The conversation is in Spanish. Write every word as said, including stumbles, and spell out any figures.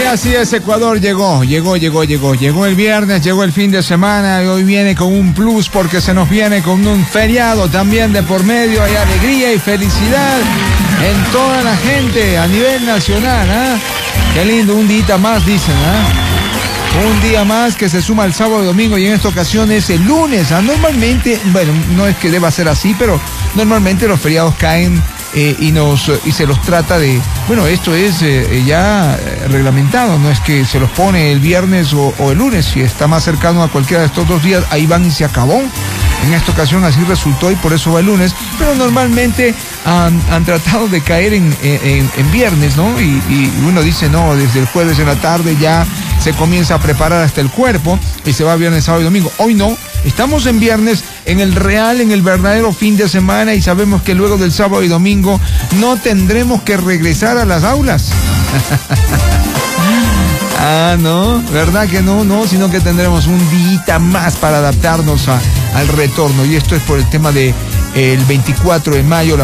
así es, Ecuador llegó, llegó, llegó, llegó. Llegó el viernes, llegó el fin de semana y hoy viene con un plus porque se nos viene con un feriado también de por medio. Hay alegría y felicidad en toda la gente a nivel nacional, ¿ah? Qué lindo, un día más dicen, ¿ah? Un día más que se suma el sábado y domingo y en esta ocasión es el lunes, ¿ah? Normalmente, bueno, no es que deba ser así, pero normalmente los feriados caen Eh, y nos y se los trata de, bueno, esto es eh, ya reglamentado, no es que se los pone el viernes o, o el lunes, si está más cercano a cualquiera de estos dos días, ahí van y se acabó. En esta ocasión así resultó y por eso va el lunes, pero normalmente han, han tratado de caer en, en, en viernes, ¿no? Y, y uno dice, no, desde el jueves en la tarde ya se comienza a preparar hasta el cuerpo y se va viernes, sábado y domingo. Hoy no, estamos en viernes, en el real, en el verdadero fin de semana y sabemos que luego del sábado y domingo no tendremos que regresar a las aulas. Ah, no, ¿verdad que no? No, sino que tendremos un día más para adaptarnos a, al retorno. Y esto es por el tema de el veinticuatro de mayo, la